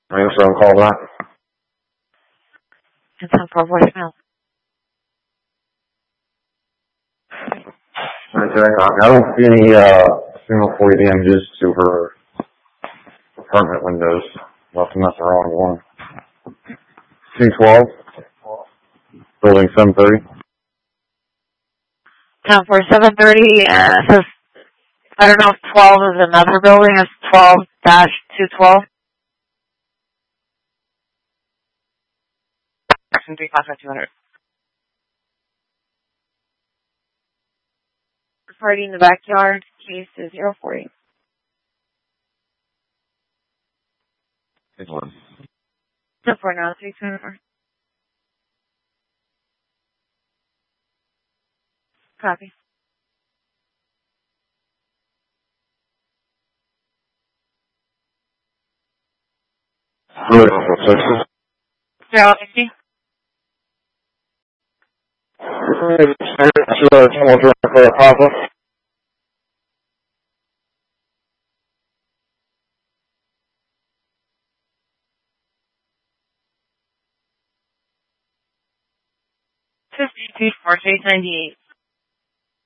I guess I'll call that. It's on for voicemail. Okay, I don't see any signal for damages to her apartment windows. Must have the wrong one. 212, building 730. Town for 730, says, I don't know if 12 is another building, it's 12-212. Action 355-200. Party in the backyard, case is 040. Good one. 04 now, 324. Copy. Really, Texas. 050. Papa. $52 for 398.